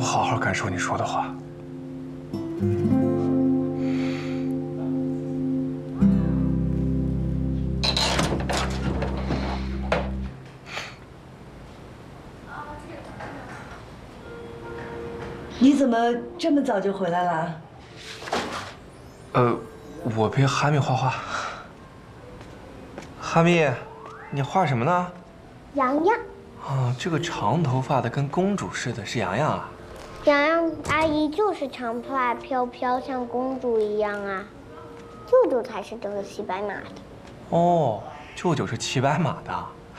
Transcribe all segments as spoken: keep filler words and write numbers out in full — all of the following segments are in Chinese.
我好好感受你说的话。 你怎么这么早就回来了？ 呃，我陪哈密画画。哈密，你画什么呢？ 洋洋。 啊，这个长头发的跟公主似的，是洋洋啊。 洋洋阿姨就是长发飘飘，像公主一样啊。舅舅才是这个骑白马的。 哦，舅舅是骑白马的。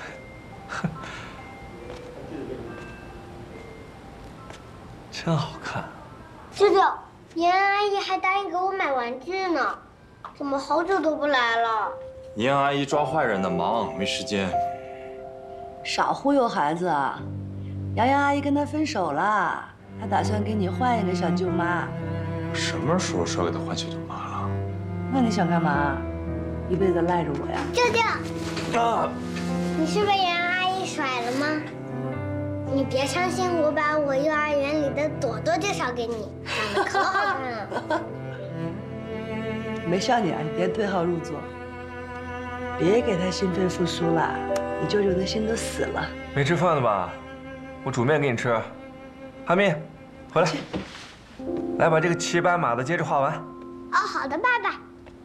真好看。 舅舅，洋洋阿姨还答应给我买玩具呢，怎么好久都不来了？ 银行阿姨抓坏人呢，忙没时间。 少忽悠孩子啊！洋洋阿姨跟他分手了，她打算给你换一个小舅妈。 什么时候说给她换小舅妈了？ 那你想干嘛？一辈子赖着我呀？ 舅舅，啊，你是被洋洋阿姨甩了吗？你别伤心，我把我幼儿园里的朵朵介绍给你，长得可好看了。 没少年，你别对号入座，别给他心肺复苏了，你舅舅的心都死了。 没吃饭了吧？我煮面给你吃。哈密，回来，来把这个骑白马的接着画完。 哦，好的，爸爸。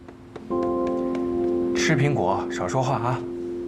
吃苹果，少说话啊。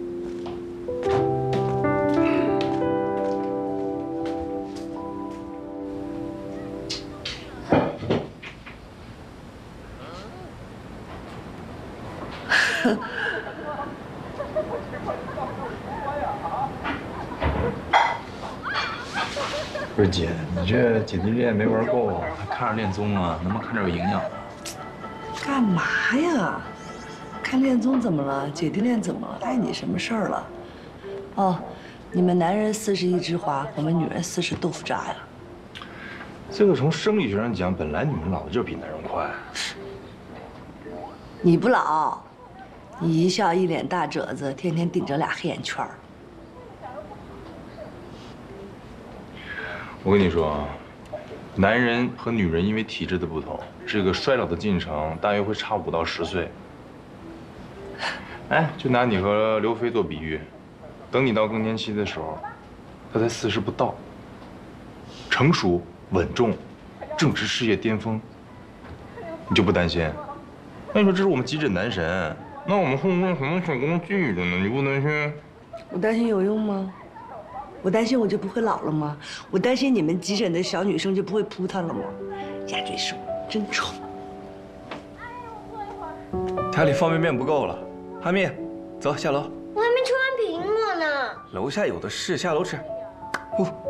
不是姐，你这姐弟恋没玩够啊，还看着恋综啊？能不能看点有营养？ 干嘛呀？看恋综怎么了？姐弟恋怎么了？碍你什么事儿了？哦，你们男人四十一枝花，我们女人四十豆腐渣呀。 这个从生理学上讲，本来你们老的就比男人快。 你不老，你一笑一脸大褶子，天天顶着俩黑眼圈儿。 我跟你说啊，男人和女人因为体质的不同，这个衰老的进程大约会差五到十岁。哎，就拿你和刘飞做比喻，等你到更年期的时候，他才四十不到，成熟稳重，正值事业巅峰，你就不担心？那你说这是我们急诊男神，那我们后面什么小工具着呢？你不担心？ 我担心有用吗？我担心我就不会老了吗？我担心你们急诊的小女生就不会扑腾了吗？鸭嘴兽真丑。 家里方便面不够了，哈密，走下楼。 我还没吃完苹果呢。 楼下有的是，下楼吃。呼。